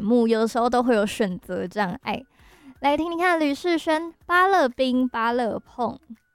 目，有的时候都会有选择障碍。来听听看吕士轩《芭乐冰芭乐碰》。